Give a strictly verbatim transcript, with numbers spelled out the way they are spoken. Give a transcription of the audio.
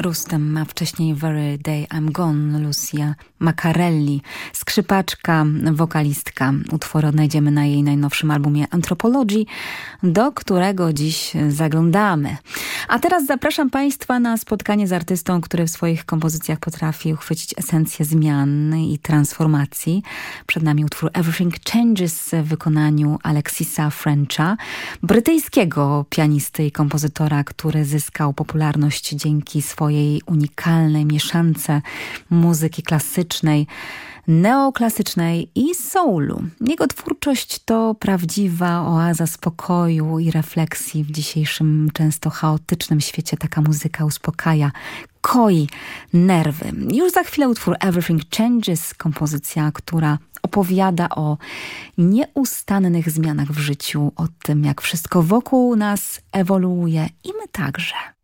Rustem, a wcześniej Very Day I'm Gone, Lucia Maccarelli, skrzypaczka, wokalistka. Utwory odnajdziemy na jej najnowszym albumie Anthropology, do którego dziś zaglądamy. A teraz zapraszam Państwa na spotkanie z artystą, który w swoich kompozycjach potrafi uchwycić esencję zmian i transformacji. Przed nami utwór Everything Changes w wykonaniu Alexisa Frencha, brytyjskiego pianisty i kompozytora, który zyskał popularność dzięki swojej unikalnej mieszance muzyki klasycznej, neoklasycznej i soulu. Jego twórczość to prawdziwa oaza spokoju i refleksji w dzisiejszym, często chaotycznym świecie. Taka muzyka uspokaja, koi nerwy. Już za chwilę utwór Everything Changes, kompozycja, która opowiada o nieustannych zmianach w życiu, o tym, jak wszystko wokół nas ewoluuje i my także.